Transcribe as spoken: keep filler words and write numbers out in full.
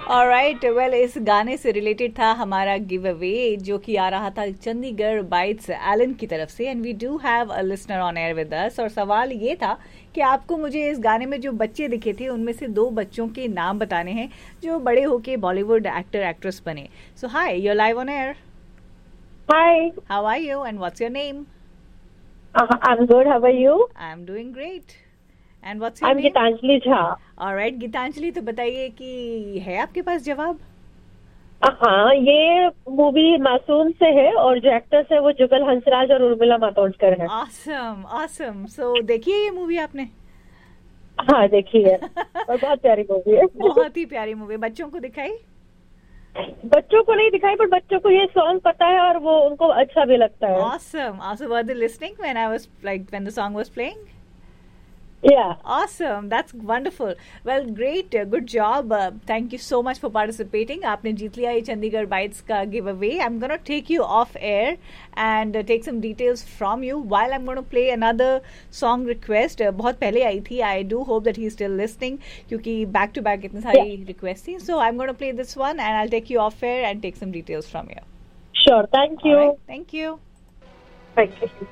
Alright, well इस गाने से रिलेटेड था हमारा गिव अवे जो कि आ रहा था चंडीगढ़ बाइट्स एलन की तरफ से, and we do have a listener on air with us. और सवाल ये था कि आपको मुझे इस गाने में जो बच्चे दिखे थे उनमें से दो बच्चों के नाम बताने हैं जो बड़े होके बॉलीवुड एक्टर एक्ट्रेस बने। सो हाय, you are live on air. Hi, how are you and what's your name? I am good, how are you? I am doing great. And what's your I am name? Geetanjali Jha. Alright Geetanjali, तो बताइए कि है आपके पास जवाब? हाँ, ये movie मासूम से है और जो एक्टर्स है वो जुगल हंसराज और उर्मिला मातोंडकर है। Awesome awesome. सो देखिए ये मूवी आपने? हाँ देखिए, और बहुत प्यारी मूवी है। बहुत ही प्यारी मूवी। बच्चों को दिखाई? बच्चों को नहीं दिखाई, पर बच्चों को ये सॉन्ग पता है और वो उनको अच्छा भी लगता है। Awesome. Also, were they listening when I was like when the song was playing? Yeah. Awesome. That's wonderful. Well, great. Uh, good job. Uh, thank you so much for participating. आपने जीत लिया ये चंडीगढ़ बाइट्स का giveaway. I'm gonna take you off air and uh, take some details from you while I'm gonna play another song request. Uh, बहुत पहले आई थी. I do hope that he's still listening क्योंकि back to back इतनी सारी Yeah. requests थी. So I'm gonna play this one and I'll take you off air and take some details from you. Sure. Thank you. All right. Thank you. Thank you.